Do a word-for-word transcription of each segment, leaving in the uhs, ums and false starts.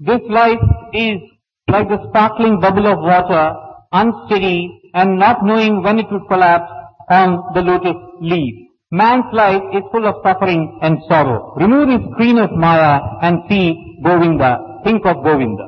This life is like the sparkling bubble of water, unsteady and not knowing when it would collapse on the lotus leaf. Man's life is full of suffering and sorrow. Remove the screen of Maya and see Govinda. Think of Govinda.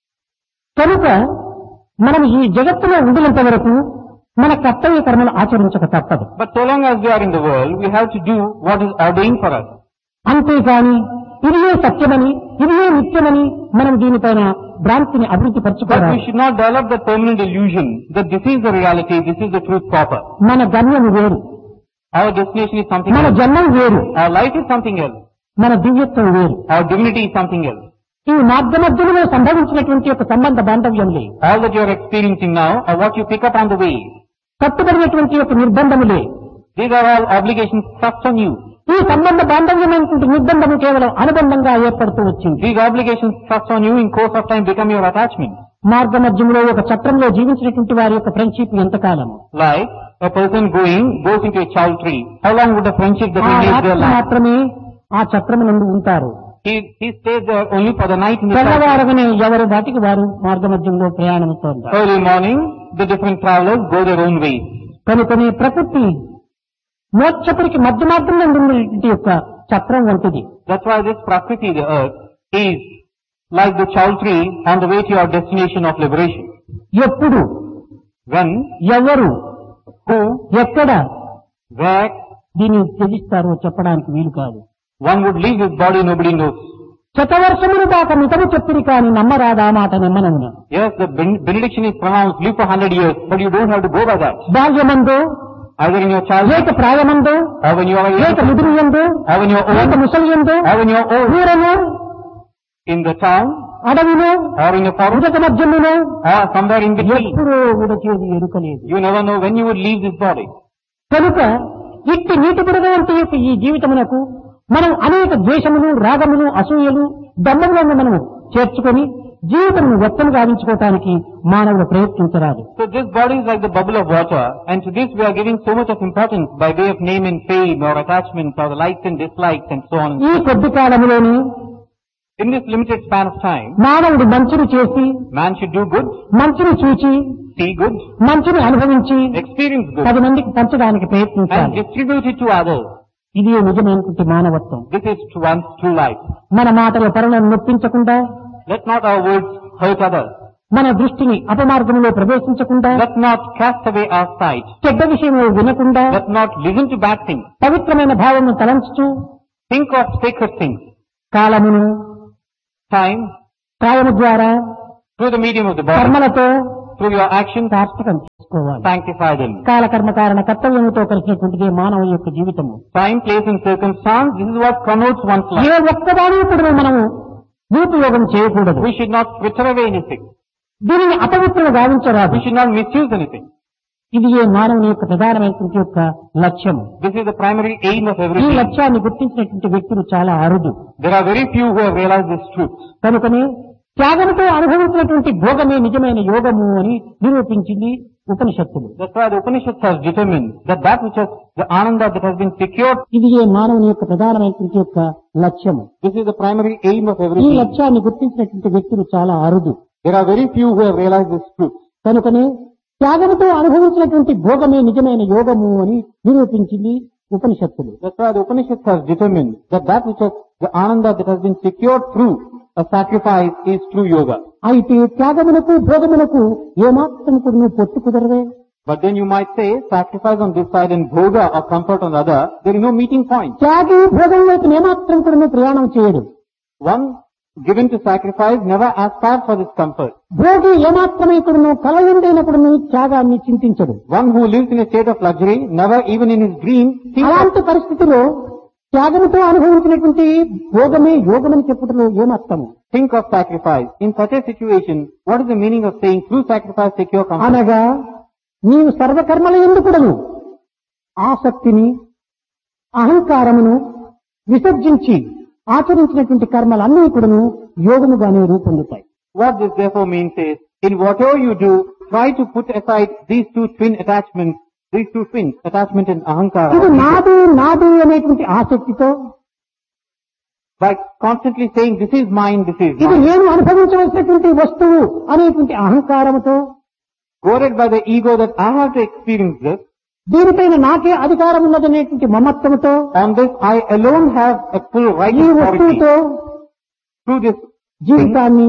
కనుక మనం ఈ జగత్తులో ఉండినంత వరకు మన కర్తవ్య కర్మలు ఆచరించక తప్పదు. But so long as we are in the world, we have to do what is ordained for us. అంతేకాని ఇదియే సత్యమని ఇదియే నిత్యమని మనం దీనిపైన భ్రాంతిని అభివృద్ధి But పరచుకోవాలి. we should not develop the permanent illusion that this is the reality, this is the truth proper. మన గమ్యం వేరు, Our destination is something మన else. జన్మం వేరు, Our life is something else. మన దివ్యత్వం వేరు. Our divinity is something else. ఈ మార్గ మధ్యలో సంభవించినటువంటి ఒక సంబంధ బాంధవ్యంలే, All that you are experiencing now are what you pick up on the way. కట్టుబడినటువంటి ఒక నిర్బంధములే. These are all obligations thrust on you. ఈ సంబంధ బాంధవ్యమైనటువంటి నిర్బంధము కేవలం అనుబంధంగా ఏర్పడుతూ వచ్చింది. These obligations thrust on you in course of time become your attachment. మార్గ మధ్యంలో ఒక చట్రంలో జీవించినటువంటి వారి యొక్క ఫ్రెండ్షిప్ ఎంతకాలము? Like a person going, goes into a child tree. How long would the friendship that ఆ he lives రాత్రి there last? మాత్రమే ఆ చట్రము నందు ఉంటారు. He, he stays there only for the night in the child tree. తెల్లవారగానే ఎవరి వాటికి వారు మార్గ మధ్యంలో ప్రయాణమవుతారు. Early morning, the different travelers go their own way. కనుకనే ప్రకృతి మోక్షపురికి మధ్య మార్గంలో ఉన్నటువంటి యొక్క చక్రం వంటిది. That's why this Prakriti, the earth, is like the child tree on the way to your destination of liberation. ఎప్పుడు, When, ఎవరు, who, ఎక్కడ where దీన్ని త్యజిస్తారో చెప్పడానికి వీలు కాదు. one would leave this body, nobody knows. శతవర్షములు దాకా మితము చెప్పిరి కాని నమ్మరాదా మాట నిమ్మనమున. Yes, the ben- benediction is pronounced, live for one hundred years, but you don't have to go by that. బాల్యమందు, Either in your childhood, ఏక ప్రాయమందు, or when you are ఏక young, ముదిరియందు, or when you are ఏక old, ముసలియందు, or when you are old, ఊరను, in the town, అడవిను, or in the forest, ఉదక మధ్యమును or somewhere in between. ఎప్పుడూ ఉడకేది ఎరుకలేదు. You never know when you would leave this body. కనుక ఇట్టి నీటి బుడగ వంటి యొక్క ఈ జీవితమునకు మనం అనేక ద్వేషములు, రాగములు, అసూయలు, దమ్మములను మనము చేర్చుకొని జీవితమును వ్యక్తం గావించుకోవటానికి మానవుడు ప్రయత్నించరాదు. So this body is like the bubble of water, and to this we are giving so much of importance by way of name and fame or attachments or the likes and dislikes and so on. and ఈ so on. కొద్ది కాలములోనే In this limited span of time, మానవుడు మంచిని చేసి, man should do good, మంచిని చూచి, see good, మంచిని అనుభవించి experience good, పది మందికి పంచడానికి and ప్రయత్నించాలి. distribute it to others. ఇది నిజమైనటువంటి మానవత్వం. This is to one's true life. మన మాటల పరులను నొప్పించకుండా, Let not our words hurt others. మన దృష్టిని అపమార్గంలో ప్రవేశించకుండా, Let not cast away our sight. చెడ్డ విషయంలో వినకుండా, Let not listen to bad things. పవిత్రమైన భావమును తలంచుతూ Think of sacred things. కాలమును, Time, కాయము ద్వారా, through the medium of the body, కర్మలతో through your actions, సార్థకం చేసుకోవాలి. sanctify them. కాలకర్మ కారణ కర్తవ్యముతో కలిసినటువంటిదే మానవ యొక్క జీవితము. Time, place and circumstance, this is what connotes one's life. ఏ ఒక్కదాని కూడా మనము దురుపయోగం చేయకూడదు. We should not fritter away anything. దీనిని అపవిత్రం గావించరాదు. We should not misuse anything. ఇది ఏ మానవుని యొక్క ప్రధానమైనటువంటి యొక్క లక్ష్యము. This is the primary aim of ఈ everything. లక్ష్యాన్ని గుర్తించినటువంటి వ్యక్తులు చాలా అరుదు. There are very few who have realized this truth. కనుకనే త్యాగంతో అనుభవించినటువంటి భోగమే నిజమైన యోగము అని నిరూపించింది ఉపనిషత్తులు. That's why the Upanishads have determined that that which has, the ananda that has been secured, ఇది ఏ మానవుని యొక్క ప్రధానమైనటువంటి యొక్క లక్ష్యము. this is the primary aim of ఈ everything. లక్ష్యాన్ని గుర్తించినటువంటి వ్యక్తులు చాలా అరుదు. There are very few who have realized this truth. కనుకనే త్యాగంతో అనుభవించినటువంటి భోగమే నిజమైన యోగము అని నిరూపించింది ఉపనిషత్తులు. That's why the Upanishads have determined that that which has, the ananda that has been secured through a sacrifice is true yoga. అయితే త్యాగమునకు భోగమునకు ఏమాత్రం కూడా పొత్తు కుదరదే. But then you might say, sacrifice on this side and bhoga or comfort on the other, there is no meeting point. త్యాగి భోగం వైపు ఏమాత్రం కూడా ప్రయాణం చేయడు. One given to sacrifice never aspires for this comfort. Bhogi ఏమాత్రమే కూడాను కలయుండైనప్పుడు త్యాగాన్ని చింతించడు. One who lives in a state of luxury, never even in his dream thinks of. అలాంటి పరిస్థితిలో త్యాగంతో అనుభవించినటువంటి భోగమే యోగమని చెప్పుటలో ఏమర్థము? Think of sacrifice. In such a situation, what is the meaning of saying through sacrifice secure comfort? అనగా నీవు సర్వకర్మల ఎందుకుడను ఆసక్తిని, అహంకారమును విసర్జించి ఆచరించినటువంటి కర్మలన్నీ కూడాను యోగముగానే రూపొందుతాయి. What this therefore means is, in whatever you do, try to put aside these two twin attachments, these two twins, attachment and ఇది ahankara. నాది నాది అనేటువంటి ఆసక్తితో by constantly saying, this is mine, this is ఇది mine. నేను అనుభవించవలసినటువంటి వస్తువు అనేటువంటి అహంకారముతో, Goaded by the ego that I have to experience this, దీనిపైన నాకే అధికారం ఉన్నదనేటువంటి మమత్వముతో, on this I alone have a full right ఈ authority. వస్తువుతో Through this thing, జీవితాన్ని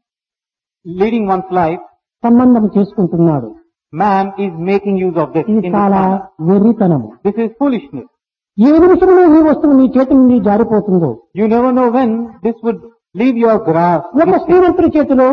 leading one's life, సంబంధం చేసుకుంటున్నాడు. man is making use of this. ఇది in this చాలా manner. వెర్రితనము. This is foolishness. ఏ నిమిషంలో ఈ వస్తువు నీ చేతి నుండి జారిపోతుందో. You never know when this would leave your grasp. ఒక శ్రీమంతుడి చేతిలో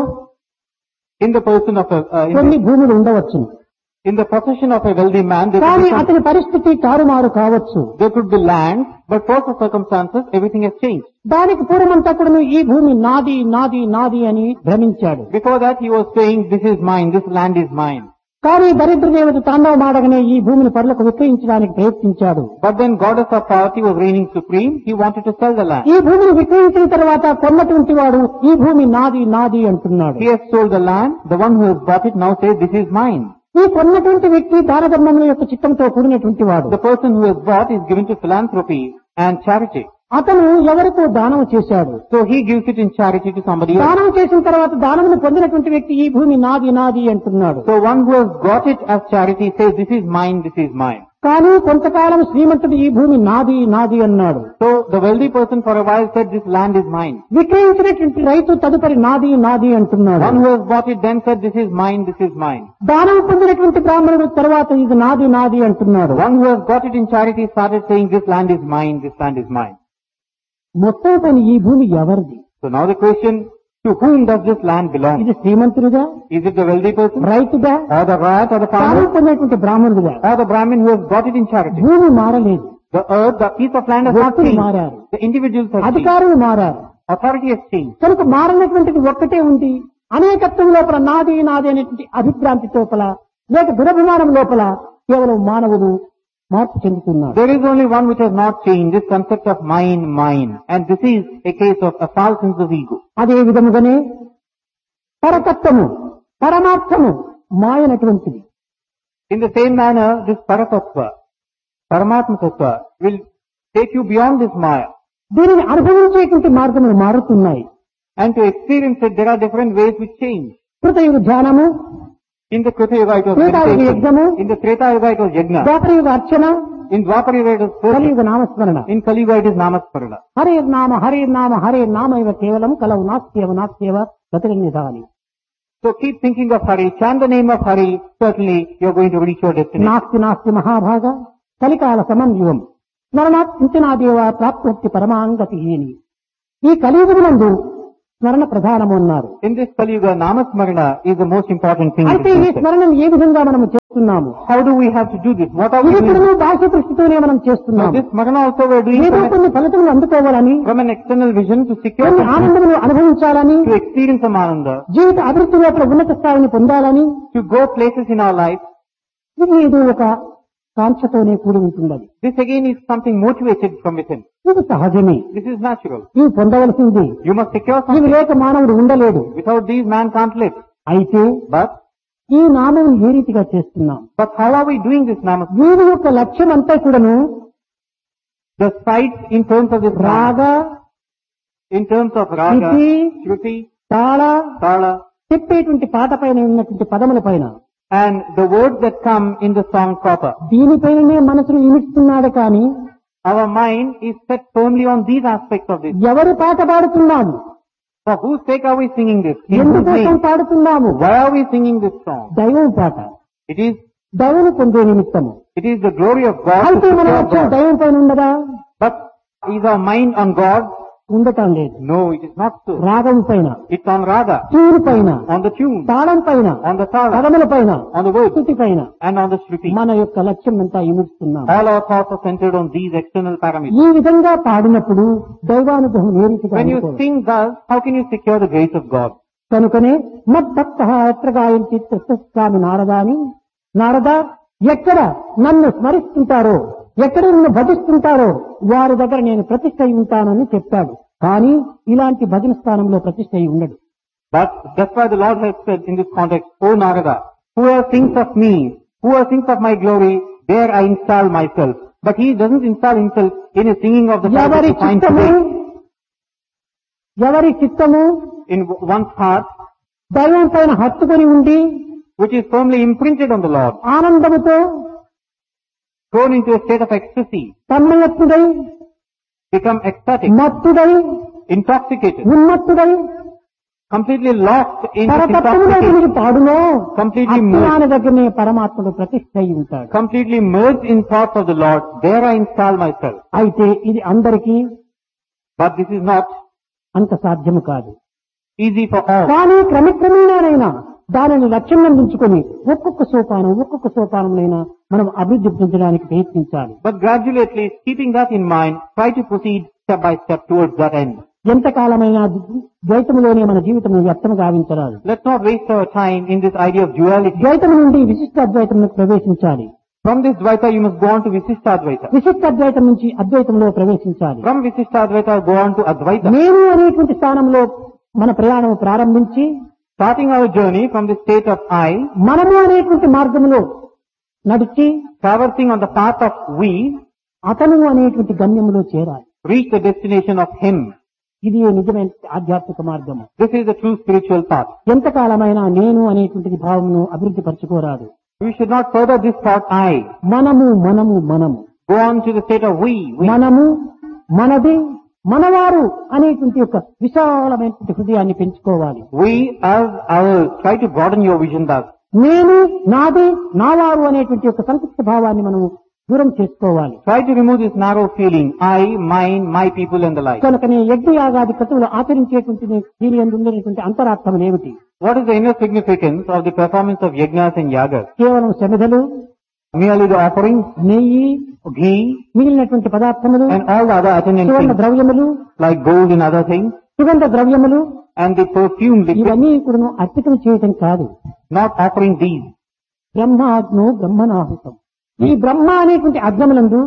In the person of a, uh, in, కొన్ని the, భూములు ఉండవచ్చు, in the possession of a wealthy man, there కానీ could, be some, అతని పరిస్థితి తారుమారు కావచ్చు. there could be land, but for the circumstances, everything has changed. దానికి పూర్వమంతా కూడా ఈ భూమి నాది నాది నాది అని భ్రమించాడు. Before that, he was saying, this is mine, this land is mine. కానీ దరిద్ర దేవత తాండవమాడగానే ఈ భూమిని పరులకు విక్రయించడానికి ప్రయత్నించాడు. But when goddess of poverty was reigning supreme, he wanted to sell the land. ఈ భూమిని విక్రయించిన తర్వాత కొన్నటువంటి వాడు ఈ భూమి నాది నాది అంటున్నాడు. He has sold the land, the one who has bought it now says, this is mine. ఈ కొన్నటువంటి వ్యక్తి దాన ధర్మముల యొక్క చిత్తంతో కూడినటువంటి వాడు. The person who has bought is given to philanthropy and charity. అతను ఎవరికో దానం చేశాడు. So he gives it in charity to somebody else. దానం చేసిన తర్వాత దానమును పొందినటువంటి వ్యక్తి ఈ భూమి నాది నాది అంటున్నాడు. So one who has got it as charity says, this is mine, this is mine. కానీ కొంతకాలం శ్రీమంతుడు ఈ భూమి నాది నాది అన్నాడు. So the wealthy person for a while said, this land is mine. విక్రయించినటువంటి రైతు తదుపరి నాది నాది అంటున్నాడు. One who has bought it then said, this is mine, this is mine. దానం పొందినటువంటి బ్రాహ్మణుడు తర్వాత ఇది నాది నాది అంటున్నాడు. One who has got it in charity started saying, this land is mine, this land is mine. మొత్తం పైన ఈ భూమి ఎవరిది? So now the question, to whom does this land belong? ఇది శ్రీమంతుడిగా, Is it the wealthy person? రైతుగా, Or the rat or the దానం farmer? పొందినటువంటి బ్రాహ్మణుడిగా? Or the Brahmin who has got it in charity? భూమి మారలేదు, The earth, the piece of land has not వ్యక్తులు changed. మారారు, The individuals have changed. అధికారులు మారారు. Authority has changed. కనుక మారినటువంటిది ఒక్కటే ఉంది. అనేకత్వం లోపల నాది నాది అనేటువంటి అభిభ్రాంతి లోపల లేక దురభిమానం లోపల కేవలం మానవుడు మార్పు చెందుతున్నాడు. There is only one which has not changed, this concept of mine, mine. And this is a case of a false sense of ego. అదే విధముగానే పరతత్వము పరమార్థము మాయనటువంటిది. In the same manner, this Paratattva, Paramatma Tattva, will take you beyond this Maya. దీనిని అనుభవించేటువంటి మార్గములు మారుతున్నాయి. And to experience it, there are different ways which change. కృతయుగ ధ్యానము, In the Krita Yuga it was Treta Yuga meditation. yajnamu, In the Treta Yuga it was yajna. Dwaparayuga Archana, In Dwapara Yuga it was worship. కలియుగ నామస్మరణ. In Kali Yuga it is Namasparana. Hare నామ హరే నామ హరే నామ ఇవ కేవలం కలవు నాస్త్యవ నాస్త్యవ గతిర్నిధాని. So keep thinking of Hari, chant the name of Hari, certainly you are going to reach your destination. నాస్తి నాస్తి మహాభాగ కలికాల సమన్యువం స్మరణాత్ చింతనాదేవ ప్రాప్తి పరమాంగతి. ఈ కలియుగమునందు స్మరణ ప్రధానము అన్నారు. In this Kali Yuga, Namasmarana is the most important thing. అయితే ఈ స్మరణం ఏ విధంగా మనము చేస్తున్నాము? How do we have to do this? What are we ఇది doing? కూడా బాహ్య దృష్టితోనే మనం Now చేస్తున్నాము. this Smarana also we are doing ఏదో from, కొన్ని ఫలితములు అందుకోవాలని, from an external vision to secure కొన్ని something, ఆనందములు అనుభవించాలని, to experience some Ananda, జీవిత అభివృద్ధి లోపల ఉన్నత స్థాయిని పొందాలని, to go places in our life. ఇది ఏదో ఒక కాంక్షతోనే కూడి ఉంటుంది. This again is something motivated from within. ఇది సహజమే, This is natural. ఇవి పొందవలసింది. You must secure ఇవి something. లేక మానవుడు ఉండలేడు. Without these man can't live. అయితే But, ఈ నామం ఏ రీతిగా చేస్తున్నాం? but how are we doing this Namasmarana? వీరి యొక్క లక్ష్యం అంతా కూడాను The sights in terms of this రాగ, Nama, in terms of Raga, Shruti, Shruti, Tala Tala, చెప్పేటువంటి పాట పైన ఉన్నటువంటి పదముల పైన and the words that come in the song Papa. దీనిపైననే మనసును ఇమిస్తున్నాడు కానీ Our mind is set firmly on these aspects of this. ఎవరు పాట పాడుతున్నాము, For whose sake are we singing this? In whose ఎందుకోసం name? పాడుతున్నాము? Why are we singing this song? దైవం పాట, It is, దైవం పొందే నిమిత్తము. it is the glory of God to అయితే మన secure లక్ష్యం God. దైవం పైన ఉండదా? But is our mind on God? ఉండటం లేదు. No, it is not so. రాగం పైన, It's on Raga, ట్యూన్ పైన, on the tune, తాళం పైన, on the Tala, పదముల పైన, on the words, స్థుతి పైన and on the Shruti. మన యొక్క లక్ష్యం అంతా ఇముడుతున్నాం. All our thoughts are centered on these external parameters. ఈ విధంగా పాడినప్పుడు దైవానుగ్రహం ఏ రీతిగా When you అనుకోవాలి? sing thus, how can you secure the grace of God? కనుకనే మద్దత్త ఎత్ర గాయంతి స్వామి నారదాని, నారద ఎక్కడ నన్ను స్మరిస్తుంటారో, ఎక్కడ నన్ను భజిస్తుంటారో వారి దగ్గర నేను ప్రతిష్ఠ అయి ఉంటానని చెప్పాడు. కానీ ఇలాంటి భజన స్థానంలో ప్రతిష్ఠ అయి ఉండడు. But that's why the Lord has said in this context, O Narada, whoever thinks of me, whoever thinks of my glory, there I install myself. But he doesn't install himself in a singing of the songs ఎవరి that you find చిత్తము today. ఎవరి చిత్తము in one's heart, దైవం పైన హత్తుకొని ఉండి which is firmly imprinted on the Lord, ఆనందముతో thrown into a state of ecstasy, తన్మయత్తుడై become ecstatic, మత్తుడై intoxicated, ఉన్మత్తుడై completely lost in this పరతత్వములో intoxication, తిరిగి పాడునో completely అజ్ఞాన merged, దగ్గరనే పరమాత్ముడు ప్రతిష్ఠ అయి ఉంటాడు. completely merged in thoughts of the Lord. There I install myself. అయితే ఇది అందరికీ But this is not అంత సాధ్యము కాదు. easy for all. కానీ క్రమక్రమేణానైనా దానిని లక్ష్యం అందించుకొని ఒక్కొక్క సోపానం ఒక్కొక్క సోపానంనైనా మనం అభివృద్ధి పొందడానికి ప్రయత్నించాలి. But gradually, at least, keeping that in mind, try to proceed step by step towards that end. ఎంతకాలమైనా ద్వైతములోనే మన జీవితం వ్యర్థం గావించరాదు. Let's not waste our time in this idea of duality. ద్వైతం నుండి విశిష్ట అద్వైతంలోకి ప్రవేశించాలి. From this Dvaita, you must go on to Visishtadvaita. విశిష్ట అద్వైతం నుంచి అద్వైతంలో ప్రవేశించాలి. From Visishtadvaita, go on to Advaita. నేను అనేటువంటి స్థానంలో మన ప్రయాణం ప్రారంభించి Starting our journey from the state of I, మనము అనేటువంటి మార్గంలో నడిచి traversing on the path of we, అతను అనేటువంటి గమ్యంలో చేరాలి. reach the destination of him. ఇది నిజమైన ఆధ్యాత్మిక మార్గము. This is the true spiritual path. ఎంతకాలమైనా నేను అనేటువంటి భావమును అభివృద్ధి పరచుకోరాదు. We should not further this thought I. మనము మనము మనము Go on to the state of we. we. మనము మనది మనవారు అనేటువంటి ఒక విశాలమైనటువంటి హృదయాన్ని పెంచుకోవాలి. We as ours. Try to broaden your vision thus. నేను నాది నావారు అనేటువంటి ఒక సంకుచిత భావాన్ని మనము దూరం చేసుకోవాలి. Try to remove this narrow feeling, I, mine, my people and the like. కనుకనే యజ్ఞయాగాది క్రతువులు ఆచరించేటువంటి దీని యందు ఉండేటువంటి అంతరార్థం ఏమిటి? What is the inner significance of the performance of yajnas and yagas? కేవలం శమిధలు, Merely the offerings, నెయ్యి, ghee, మిగిలినటువంటి పదార్థములు, and all the other attendant Suvarna things, ద్రవ్యములు, like gold and other things, సుగంధ ద్రవ్యములు, and the perfume liquid, ఇవన్నీ కూడా అర్పితం చేయటం కాదు. not offering these. బ్రహ్మాగ్నో బ్రహ్మనాహుతం. ఈ బ్రహ్మ అనేటువంటి అగ్నములందు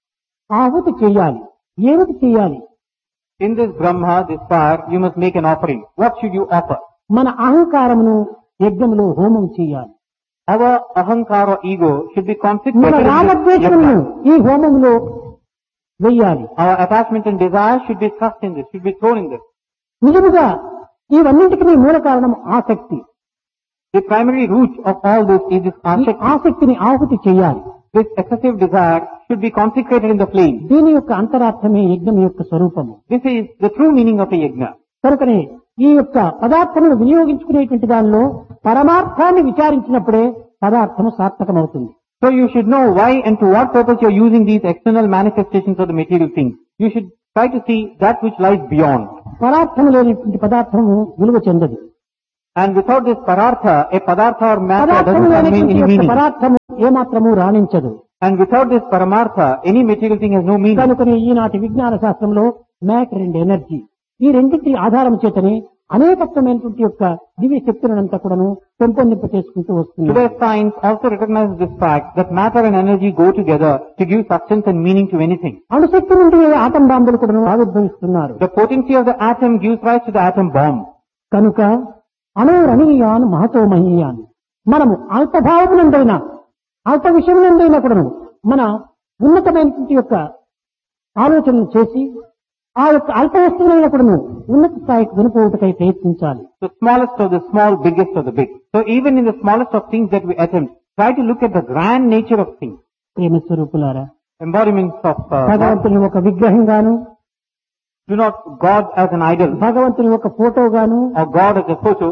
ఆహుతి చేయాలి. ఏమిటి చేయాలి? In this Brahma, this fire, you must make an offering. What should you offer? మన అహంకారమును యజ్ఞములో హోమం చేయాలి. Our ahankara ego should be మన consecrated in this రాగద్వేషములను yajna. ఈ హోమములో వెయ్యాలి. Our attachment and desire should be thrust in this, should be thrown in this. నిజముగా ఇవన్నింటికి మూల కారణం ఆసక్తి. The primary root of all this is this ఈ ashakti. ఆసక్తిని ఆహుతి చేయాలి. This excessive desire should be consecrated in the flame. దీని యొక్క అంతరార్థమే యజ్ఞం యొక్క స్వరూపము. This is the true meaning of a yajna. కనుకనే ఈ యొక్క పదార్థమును వినియోగించుకునేటువంటి దానిలో పరమార్థాన్ని విచారించినప్పుడే పదార్థము సార్థకమవుతుంది. So you should know why and to what purpose you are using these external manifestations of the material things. You should try to see that which lies beyond. పదార్థము లేనటువంటి పదార్థము విలువ చెందదు. And without this parartha, a padartha or matter పదార్థము doesn't have లేనటువంటి any యొక్క meaning. పదార్థము ఏమాత్రము రాణించదు. And without this paramartha, any material thing has no meaning. కనుకనే ఈనాటి విజ్ఞాన శాస్త్రంలో మ్యాటర్ అండ్ ఎనర్జీ ఈ రెండింటి ఆధారం చేతనే అనేకత్వమైనటువంటి యొక్క దివ్య శక్తులంతా కూడాను పెంపొందింప చేసుకుంటూ వస్తుంది. Today's science also recognizes this fact that matter and energy go together to give substance and meaning to anything. అణుశక్తి నుండి ఆటం బాంబులు కూడాను ఆవిర్భవిస్తున్నారు. The potency of the atom gives rise to the atom bomb. కనుక అణురణీయాన్ మహతో మహీయాన్ మనము అల్పభావమునందైనా అల్ప విషయమునందైనా కూడాను మన ఉన్నతమైనటువంటి యొక్క ఆలోచనలు చేసి ఆ యొక్క అల్ప వస్తువులైన కూడాను ఉన్నత స్థాయికి వినుకోవటకై ప్రయత్నించాలి. The smallest of the small, biggest of the big. So even in the smallest of things that we attempt, try to look at the grand nature of things. ప్రేమ స్వరూపులారా, Embodiments of uh, God. భగవంతుని ఒక విగ్రహంగాను, Do not God as an idol భగవంతుని ఒక ఫోటోగాను or God as a photo.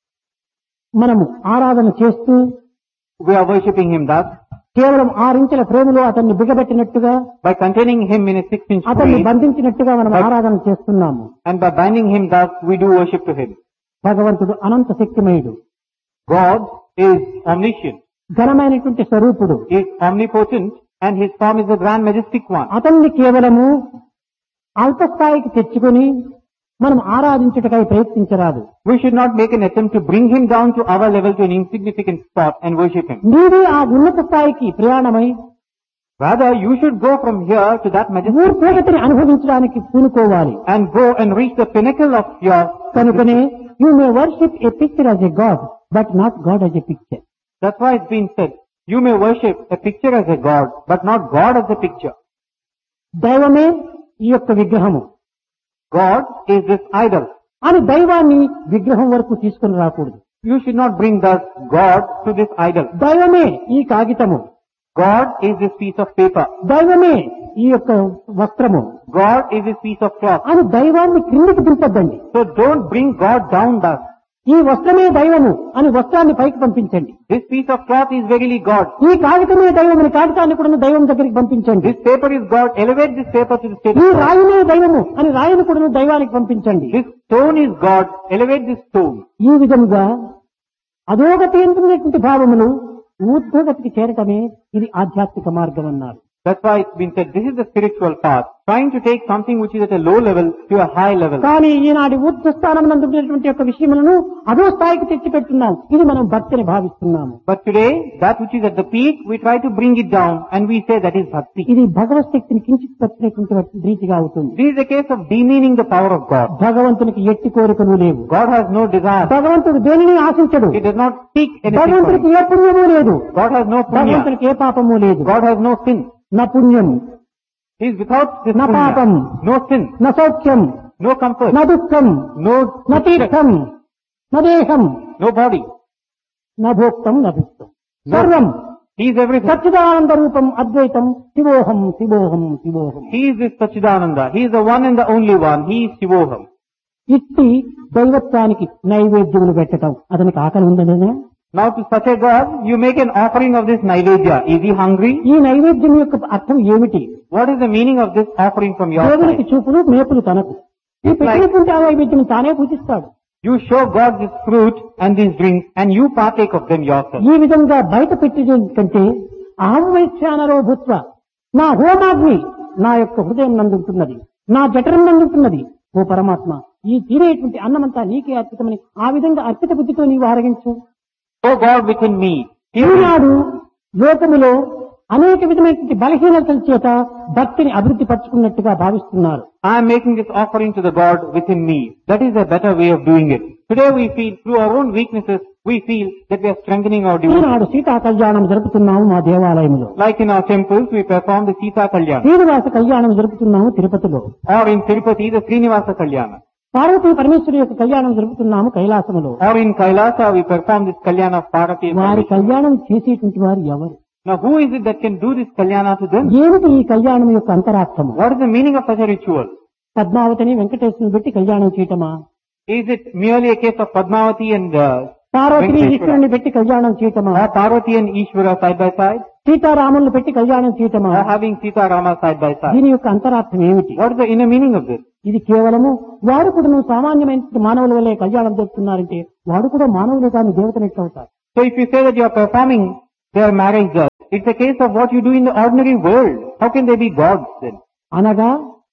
మనము ఆరాధన చేస్తూ We are worshipping Him thus కేవలం ఆరించెల ప్రేమలో అతన్ని బిగబెట్టినట్టుగా, by containing Him in a six-inch అతన్ని frame, బంధించినట్టుగా మనం ఆరాధన చేస్తున్నాము. and by binding Him thus we do worship to Him. భగవంతుడు అనంత శక్తిమయుడు, God is omniscient, ఘనమైనటువంటి స్వరూపుడు. is omnipotent, and His form is the grand majestic one. అతన్ని కేవలము అల్పస్థాయికి తెచ్చుకొని మనం ఆరాధించుటకై ప్రయత్నించరాదు. We should not make an attempt to bring Him down to our level to an insignificant spot and worship Him. నీవే ఆ ఉన్నత స్థాయికి ప్రయాణమై Rather, you should go from here to that majestic ఊర్ధ్వగతిని అనుభవించడానికి పూనుకోవాలి. and go and reach the pinnacle of your. కనుకనే you may worship A picture as a God but not God as a picture. That's why it's been said, you may worship a picture as a God, but not God as a picture. దైవమే ఈ యొక్క విగ్రహము. God is this idol. అని దైవాన్ని విగ్రహం వరకు తీసుకుని రాకూడదు. You should not bring thus God to this idol. దైవమే ఈ కాగితము, God is this piece of paper. దైవమే ఈ యొక్క వస్త్రము God is this piece of cloth. అని దైవాన్ని క్రిందికి దింపొద్దండి. So don't bring God down thus. ఈ వస్త్రమే దైవము అని వస్త్రాన్ని పైకి పంపించండి. This piece of cloth is verily God. ఈ కాగితమే దైవం అని కాగితాన్ని కూడా దైవం దగ్గరికి పంపించండి. This paper is God. Elevate this paper to the state ఈ of God. రాయినే దైవము అని రాయిని కూడా దైవానికి పంపించండి. This stone is God. Elevate this stone. ఈ విధంగా అధోగతి ఎందుకున్నటువంటి భావములు ఊర్ధ్వగతికి చేరటమే ఇది ఆధ్యాత్మిక మార్గం అన్నారు. That's why it's been said this is the spiritual path. Trying to take something which is at a low level to a high level. కానీ ఈనాటి ఊర్ధ్వ స్థానం నందున్నటువంటి యొక్క విషయములను అధో స్థాయికి తెచ్చి పెట్టున్నాం. ఇది మనం భక్తిని భావిస్తున్నాము. But today, that which is at the peak, we try to bring it down and we say that is bhakti. ఇది భగవత్ శక్తిని కించిత్ పచ్చినటువంటి రీతిగా అవుతుంది. This is a case of demeaning the power of God. భగవంతునికి ఎట్టి కోరికలు లేవు. God has no desire. భగవంతుడు దేనిని ఆశించడు. He does not seek anything from భగవంతునికి it. ఏ పుణ్యము లేదు. God has no punya. భగవంతునికి ఏ పాపము లేదు. God has no sin. నా పుణ్యం, He is without this నా పాపం, punya. No sin. నా సౌఖ్యం, No comfort. నా దుఃఖం, No నా తీర్థం, నా దేహం, No body. నా భోక్తం, నా భుక్తం, సర్వం He is everything. సచ్చిదానంద రూపం అద్వైతం శివోహం శివోహం శివోహం. He is this Sachidananda. He is the one and the only one. He is Shivoham. ఇట్టి దైవత్వానికి నైవేద్యములు పెట్టడం అతనికి ఆకలి ఉందనే. Now to such a God, you make an offering of this Naivedya. Is he hungry? ఈ నైవేద్యం యొక్క అర్థం ఏమిటి? What is the meaning of this offering from your దేవునికి side? చూపులు మేపులు తనకు. ఈ పెట్టినటువంటి ఆ నైవేద్యం తానే పూజిస్తాడు. You show God this fruit and these drinks and you partake of them yourself. ఈ విధంగా బయట పెట్టిన కంటే అహం వైశ్యానరో భూత్వ, నా హోమాగ్ని నా యొక్క హృదయం నందుంటున్నది, నా జఠరం నందుంటున్నది. ఓ పరమాత్మ, ఈ తినేటువంటి అన్నమంతా నీకే అర్పితమని ఆ విధంగా అర్పిత బుద్ధితో నీవు ఆరగించు. O God within me. Here is- ఈనాడు లోకములో అనేక విధమైనటువంటి బలహీనతల చేత భక్తిని అభివృద్ధి పరుచుకున్నట్టుగా భావిస్తున్నారు. I am making this offering to the God within me. That is a better way of doing it. Today we feel, through our own weaknesses, we feel that we are strengthening our devotion. ఈనాడు సీతా కళ్యాణం జరుపుతున్నాము మా దేవాలయంలో. Like in our temples, we perform the Sita Kalyana. Srinivasa Kalyanam జరుపుతున్నాము తిరుపతిలో. Or in Tirupati, the Srinivasa Kalyana. Parvati Parameshwari యొక్క కళ్యాణం జరుపుతున్నాము కైలాసములో. Or in Kailasa, we perform this Kalyana of Parvati and వారి Parmeshwari. కళ్యాణం చేసేటువంటి వారు ఎవరు? Now who is it that can do this Kalyana to them? ఏమిటి ఈ కళ్యాణం యొక్క అంతరార్థము? What is the meaning of such a ritual? పద్మావతిని వెంకటేశ్వరుని పెట్టి కళ్యాణం చేయటమా? Is it merely a case of Padmavati and uh, పార్వతిని Venkateshwara? ఈశ్వరుని పెట్టి కళ్యాణం చేయటమా? Or Parvati and Ishvara side by side? సీతారాములను పెట్టి కళ్యాణం చేయటమా? Or having Sita Rama side by side? దీని యొక్క అంతరార్థం ఏమిటి? What is the inner meaning of this? ఇది కేవలము వారు కూడా నువ్వు సామాన్యమైన మానవుల వల్లే కళ్యాణం జరుపుతున్నారంటే వాడు కూడా మానవులే కానీ దేవతలు ఎట్లా అవుతారు? So if you say that you are performing their marriage, uh, it's a case of what you do in the ordinary world. How can they be gods then? అనగా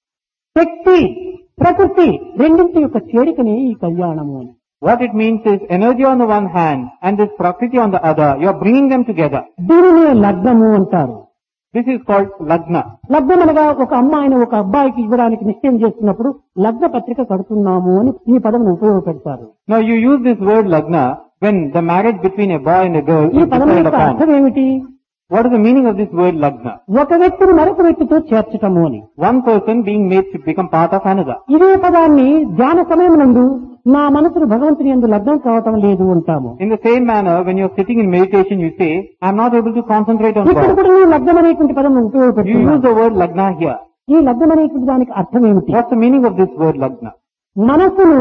శక్తి ప్రకృతి రెండింటి యొక్క చేరికనే ఈ కళ్యాణము అని. What it means is energy on the one hand and this prakriti on the other. You are bringing them together. దీనినే లగ్నము అంటారు. This is called lagna. లగ్నం అనగా ఒక అమ్మాయిని ఒక అబ్బాయికి ఇవ్వడానికి నిశ్చయం చేస్తున్నప్పుడు లగ్న పత్రిక కడుతున్నాము అని ఈ పదం ఉపయోగపెడతారు. Now you use this word lagna when the marriage between a boy and a girl ఈ is పదం decided యొక్క upon. అర్థం ఏమిటి? What is the meaning of this word lagna? ఒక వ్యక్తిని మరొక వ్యక్తితో చేర్చటము అని. One person being made to become part of another. ఇదే పదాన్ని ధ్యాన సమయం నందు నా మనసును భగవంతుని యందు లగ్నం కావటం లేదు అంటాము. In the same manner, when you are sitting in meditation, you say, I am not able to concentrate on ఇక్కడ God. కూడా నువ్వు లగ్నం అనేటువంటి పదం You use ఉపయోగపెడుతున్నావు. the word lagna here. ఈ లగ్నం అనేటువంటి దానికి అర్థం ఏమిటి? What's the meaning of this word lagna? మనసును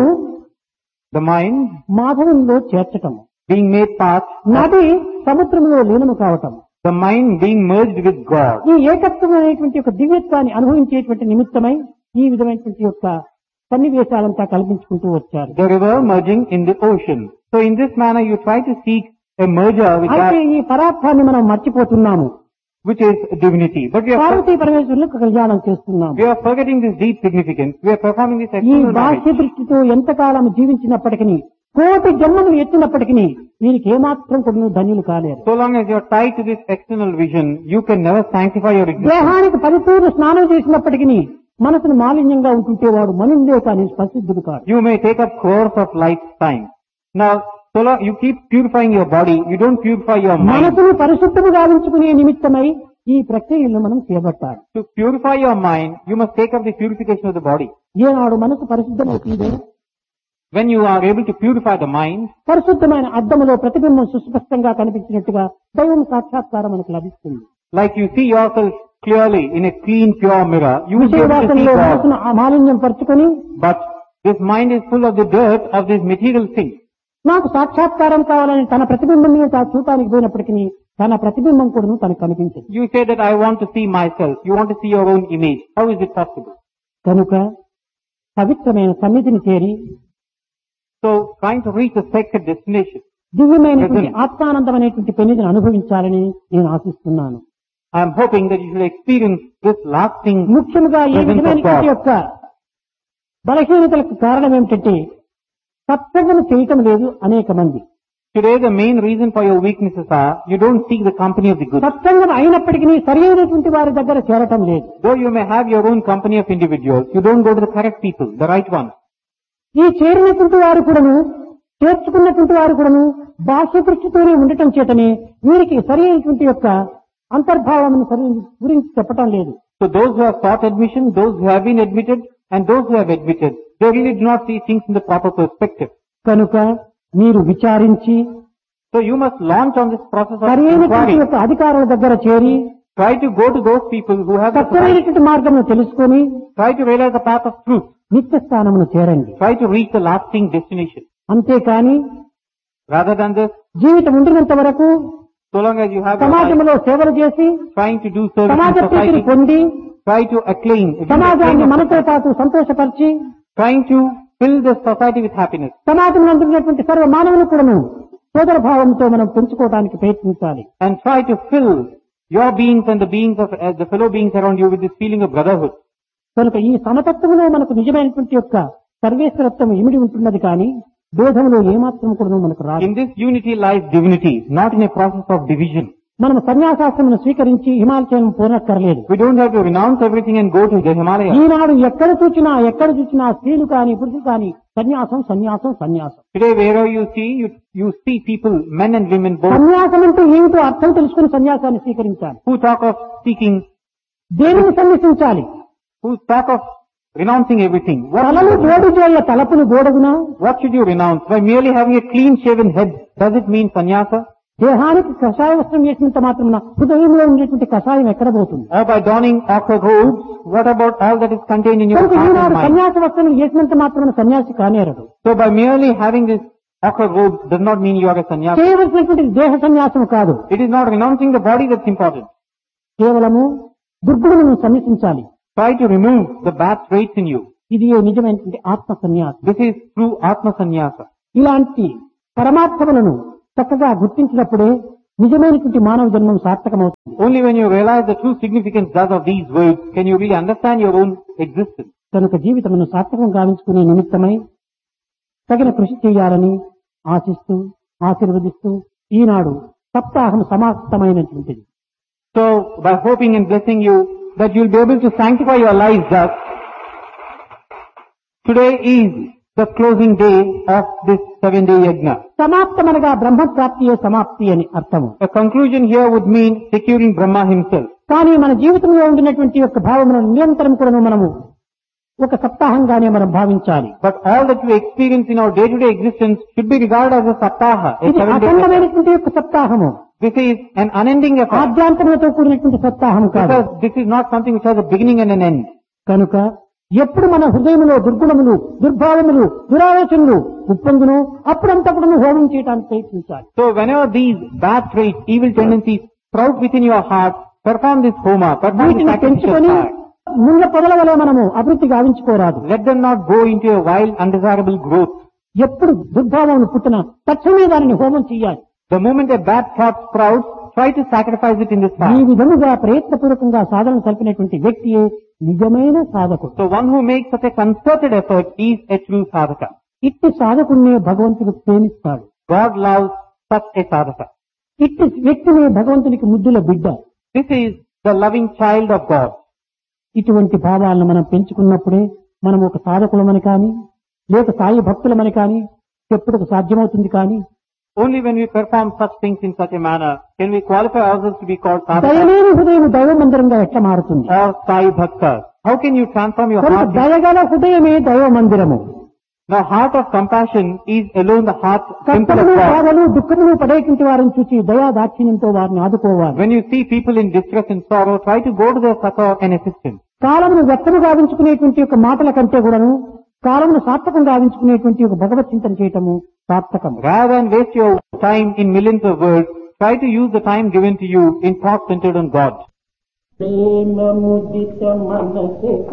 The mind మాధవంలో చేర్చటం, being made part, నది సముద్రంలో లీనము కావటం, the mind being merged with God. ఈ ఏకత్వం అనేటువంటి యొక్క దివ్యత్వాన్ని అనుభవించేటువంటి నిమిత్తమై ఈ విధమైనటువంటి యొక్క సన్నివేశాలంతా కల్పించుకుంటూ వచ్చారు. The river merging in the ocean. So in this manner you try to seek a merger with అయితే that ఈ పదార్థాన్ని మనం మర్చిపోతున్నాము. which is divinity. But we are, Parvati పరమేశ్వరులకు కళ్యాణం చేస్తున్నాము. we are forgetting this deep significance. We are performing this ఈ external బాహ్య marriage. దృష్టితో ఎంతకాలం జీవించినప్పటికీ కోటి జన్మములు ఎత్తినప్పటికీ వీరికి ఏమాత్రం కూడా ధన్యులు కాలేరు. So long as you are tied to this external vision, you can never sanctify your existence. దేహానికి పరిపూర్ణ స్నానం చేసినప్పటికీ మనసును మాలిన్యంగా ఉంటుంటే వాడు మనుండే కానీ ప్రసిద్ధుడు కాదు. You may take up course of lifetime. Now, so long you keep purifying your body, you don't purify your mind. మనసును పరిశుద్ధము గావించుకునే నిమిత్తమై ఈ ప్రక్రియలను మనం చేపట్టాలి. To purify your mind, you must take up the purification of the body. ఏనాడు మనసు పరిశుద్ధమవుతుందో when you are able to purify the mind, పరిశుద్ధమైన అద్దములో ప్రతిబింబం సుస్పష్టంగా కనిపించినట్టుగా దైవం సాక్షాత్కారం మనకు లభిస్తుంది. like you see yourself clearly in a clean, pure mirror, you will be able to see విషయవాసనలో God. మనసును ఆ మాలిన్యం పరుచుకొని But this mind is full of the dirt of these material things. నాకు సాక్షాత్కారం కావాలని తన ప్రతిబింబం మీద తాను చూడటానికి పోయినప్పటికీ తన ప్రతిబింబం కూడా తనకు కనిపించదు. You say that I want to see myself. You want to see your own image. How is it possible? కనుక పవిత్రమైన సన్నిధిని చేరి So, trying to reach a sacred destination. దివ్యమైనటువంటి ఆత్మానందం అనేటువంటి పెన్నిధిని అనుభవించాలని నేను ఆశిస్తున్నాను. I am hoping that you should experience this lasting ముఖ్యంగా ఈ presence of విధమైనటువంటి God. యొక్క బలహీనతలకు కారణం ఏమిటంటే సత్సంగం చేయటం లేదు అనేక మంది. Today the main reason for your weaknesses are you don't seek the company of the good. సత్సంగం అయినప్పటికీ సరైనటువంటి వారి దగ్గర చేరటం లేదు. Though you may have your own company of individuals, you don't go to the correct people, the right ones. ఈ చేరినటువంటి వారు కూడాను చేర్చుకున్నటువంటి వారు కూడాను బాహ్య దృష్టితోనే ఉండటం చేతనే వీరికి సరైనటువంటి యొక్క అంతర్భావం గురించి చెప్పటం లేదు. So those who have sought admission, those who have been admitted, and those who have admitted, they really do not see things in the proper perspective. కనుక మీరు విచారించి So you must launch on this process of సరైనటువంటి inquiry. యొక్క అధికారుల దగ్గర చేరి Try to go to those people who have the right. సత్యమైనటువంటి మార్గమును తెలుసుకొని Try to realize the path of truth. నిత్య స్థానమును చేరండి. Try to reach the lasting destination. అంతేకాని Rather than this, జీవితం ఉండినంత వరకు so long as you have your life, సమాజంలో సేవలు చేసి trying to do service సమాజ in ప్రీతిని society, పొంది try to acclaim, సమాజాన్ని మనతో పాటు సంతోషపరిచి trying to fill the society with happiness. సమాజంలో ఉంటున్నటువంటి సర్వ మానవులు కూడాను సోదర భావంతో మనం పెంచుకోవడానికి ప్రయత్నించాలి. And try to fill your beings and the beings of uh, the fellow beings around you with this feeling of brotherhood. కనుక ఈ సమతత్వంలో మనకు నిజమైనటువంటి యొక్క సర్వేశ్వరత్వం ఇమిడి ఉంటున్నది కానీ భేదంలో ఏమాత్రం కూడా మనకు రాదు. In this unity lies divinity, not in a process of division. మనం సన్యాసాశ్రమను స్వీకరించి Himalayam పోనక్కర్లేదు. We don't have to renounce everything and go to the Himalayas. ఈనాడు ఎక్కడ చూసినా ఎక్కడ చూసినా స్త్రీలు కానీ పురుషులు కానీ సన్యాసం సన్యాసం సన్యాసం. Today wherever you see, you, you see people, men and women both, సన్యాసం అంటే ఏమిటో అర్థం తెలుసుకుని సన్యాసాన్ని స్వీకరించాలి. who talk of seeking, దేనిని సన్యసించాలి? who talk of renouncing everything. What, తలను జోడు చేయ తలపును గోడగునా? what should you renounce? By merely having a clean shaven head, does it mean sannyasa? దేహానికి కషాయ వస్త్రం వేసినంత మాత్రం హృదయంలో ఉండేటువంటి కషాయం ఎక్కడ పోతుంది? Or by donning ochre robes, what about all that is contained in your కనుక heart and ఈనాడు mind? సన్యాస వస్త్రం వేసినంత మాత్రం సన్యాసి కానేరడు. So by merely having this ochre robes does not mean you are a sannyasa. చేయవలసినటువంటి దేహ సన్యాసం కాదు, It is not renouncing the body that's important. కేవలము దుర్గుణమును సన్యసించాలి. Try to remove the bad traits in you. ఇది నిజమైనటువంటి ఆత్మ సన్యాసం. This is true Atma Sannyasa. ఇలాంటి పరమాత్మలను చక్కగా గుర్తించినప్పుడే నిజమైనటువంటి మానవ జన్మం సార్థకమవుతుంది. Only when you realize the true significance thus of these words can you really understand your own existence. కనుక జీవితమును సార్థకం గావించుకునే నిమిత్తమై తగిన కృషి చేయాలని ఆశిస్తూ ఆశీర్వదిస్తూ ఈనాడు సప్తాహం సమాప్తమైనటువంటిది. So by hoping and blessing you that you will be able to sanctify your lives thus, today is the closing day of this seven day yajna. సమాప్తమనగా బ్రహ్మప్రాప్తియే సమాప్తి అని అర్థము. A conclusion here would mean securing Brahma himself. కానీ మన జీవితంలో ఉండినటువంటి యొక్క భావములను నిరంతరం కూడా మనము ఒక సప్తాహంగానే మనం భావించాలి. But all that we experience in our day-to-day existence should be regarded as a saptaha, a ఇది seven day. అఖండమైనటువంటి యొక్క సప్తాహము, This is an unending effort. ఆద్యాంతములతో కూడినటువంటి సప్తాహం కాదు. Because this is not something which has a beginning and an end. కనుక ఎప్పుడు మన హృదయములో దుర్గుణములు దుర్భావములు దురాలోచనలు ఉప్పొంగును అప్పుడంతప్పుడు హోమం చేయడానికి ప్రయత్నించాలి. So whenever these bad traits, evil tendencies sprout within your heart, perform this homa, perform this వీటిని sacrificial పెంచుకొని fire. ముళ్ళ పొదల వల్ల మనము అభివృద్ధి గావించుకోరాదు. Let them not go into a wild, undesirable growth. ఎప్పుడు దుర్భావములు పుట్టిన తక్షణమే దానిని హోమం చేయాలి. The moment a bad thought sprouts, try to sacrifice it in this ఈ fire. విధముగా ప్రయత్నపూర్వకంగా సాధన సల్పినటువంటి వ్యక్తియే నిజమైన సాధకుడు. So one who makes such a concerted effort is a true sadhaka. ఇట్టి సాధకుడినే భగవంతుడు ప్రేమిస్తాడు. God loves such a sadhaka. ఇట్టి వ్యక్తినే భగవంతునికి ముద్దుల బిడ్డ. This is the loving child of God. ఇటువంటి భావాలను మనం పెంచుకున్నప్పుడే మనం ఒక సాధకులమని కానీ లేక సాయి భక్తులమని కానీ చెప్పుటకు సాధ్యమవుతుంది. కానీ Only when we perform such things in such a manner can we qualify ourselves to be called sadhakas దయలేని హృదయం దైవమందిరంగా ఎట్లా మారుతుంది? or sai bhaktas. How can you transform your కనుక heart? దయగల హృదయమే దైవ మందిరము. Now, heart of compassion is alone the heart temple of కష్టములు God. బాధలు దుఃఖములు పడేటువంటి వారిని చూచి దయా దాక్షిణ్యంతో వారిని ఆదుకోవాలి. When you see people in distress and sorrow, try to go to their succor and assistance. కాలమును వ్యక్తము గావించుకునేటువంటి యొక్క మాటల కంటే కూడాను కాలమును సార్థకం గావించుకునేటువంటి ఒక భగవత్ చింతన చేయటము సార్థకం. Rather than waste your time in millions of words, try to use the time given to you in thought centered on God.